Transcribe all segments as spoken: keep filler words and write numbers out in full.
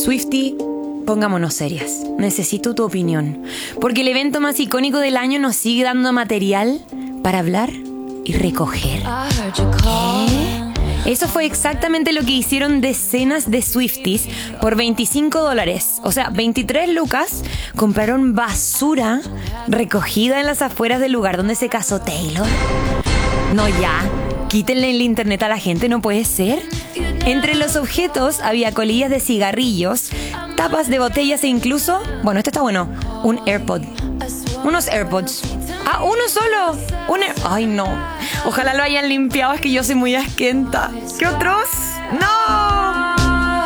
Swiftie, pongámonos serias. Necesito tu opinión. Porque el evento más icónico del año nos sigue dando material para hablar y recoger. ¿Qué? Eso fue exactamente lo que hicieron decenas de Swifties por veinticinco dólares. O sea, veintitrés lucas. Compraron basura recogida en las afueras del lugar donde se casó Taylor. No, ya. Quítenle el internet a la gente, no puede ser. Entre los objetos había colillas de cigarrillos, tapas de botellas e incluso, bueno, esto está bueno, un AirPod. Unos AirPods. Ah, uno solo. Un Air... Ay, no. Ojalá lo hayan limpiado, es que yo soy muy asquienta. ¡Qué otros! ¡No!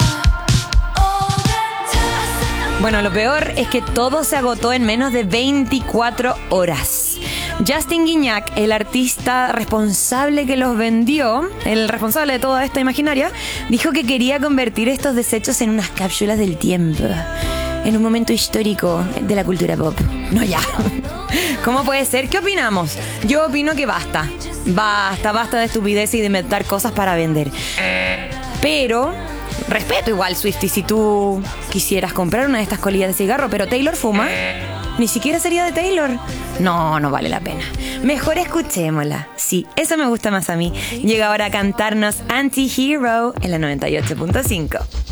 Bueno, lo peor es que todo se agotó en menos de veinticuatro horas. Justin Guignac, el artista responsable que los vendió, el responsable de toda esta imaginaria, dijo que quería convertir estos desechos en unas cápsulas del tiempo, en un momento histórico de la cultura pop. No, ya. ¿Cómo puede ser? ¿Qué opinamos? Yo opino que basta. Basta, basta de estupidez y de inventar cosas para vender. Pero respeto igual, Swiftie, si tú quisieras comprar una de estas colillas de cigarro, pero Taylor fuma. Ni siquiera sería de Taylor. No, no vale la pena. Mejor escuchémosla. Sí, eso me gusta más a mí. Llega ahora a cantarnos Anti-Hero en la noventa y ocho punto cinco.